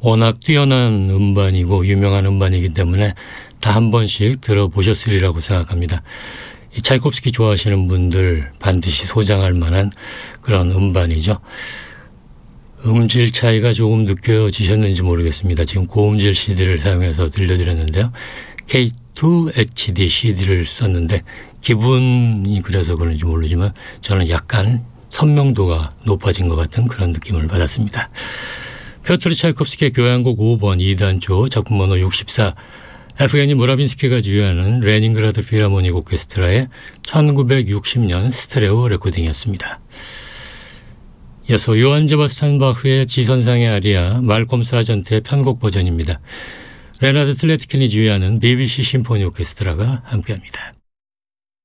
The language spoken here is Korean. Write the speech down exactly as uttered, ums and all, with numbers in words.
워낙 뛰어난 음반이고 유명한 음반이기 때문에 다 한 번씩 들어보셨으리라고 생각합니다. 이 차이콥스키 좋아하시는 분들 반드시 소장할 만한 그런 음반이죠. 음질 차이가 조금 느껴지셨는지 모르겠습니다. 지금 고음질 씨디를 사용해서 들려드렸는데요. 케이 투 에이치디 씨디를 썼는데 기분이 그래서 그런지 모르지만 저는 약간 선명도가 높아진 것 같은 그런 느낌을 받았습니다. 피오트르 차이콥스키의 교향곡 오 번 이 단조 작품 번호 육십사, 에프게니 무라빈스키가 주유하는 레닌그라드 필하모닉 오케스트라의 천구백육십 년 스테레오 레코딩이었습니다. 이어서 요한 제바스찬 바흐의 지선상의 아리아 말콤 사전트의 편곡 버전입니다. 레나드 슬레트킨이 주유하는 비비씨 심포니 오케스트라가 함께합니다.